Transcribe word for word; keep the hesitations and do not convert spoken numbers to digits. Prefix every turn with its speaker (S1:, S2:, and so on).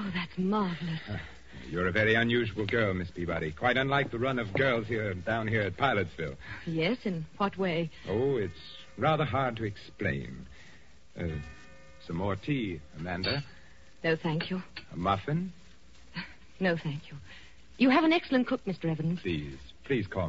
S1: Oh, that's marvelous.
S2: You're a very unusual girl, Miss Peabody. Quite unlike the run of girls here down here at Pilotsville.
S1: Yes, in what way?
S2: Oh, it's rather hard to explain. Uh, some more tea, Amanda?
S1: No, thank you.
S2: A muffin?
S1: No, thank you. You have an excellent cook, Mister Evans.
S2: Please, please call